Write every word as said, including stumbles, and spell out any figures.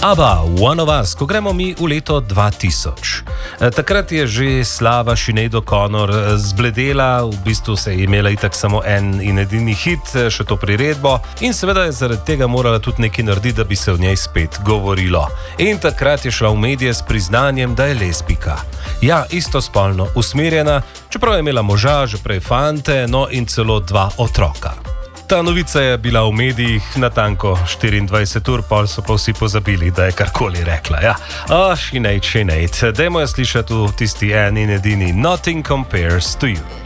Aba, One of Us, ko gremo mi v leto dva tisoč. E, takrat je že slava Sinead O'Connor zbledela, v bistvu se je imela itak samo en in edini hit, še to priredbo, in seveda je zaradi tega morala tudi nekaj narediti, da bi se o njej spet govorilo. In takrat je šla v medije s priznanjem, da je lezbika. Ja, istospolno usmerjena, čeprav je imela moža, že prej fante, no in celo dva otroka. Ta novica je bila v medijih natanko štiriindvajset ur, pol so pa vsi pozabili, da je karkoli rekla. Ja, oh, Sinead, Sinead, dajmo jo slišati v tisti en in edini Nothing Compares to You.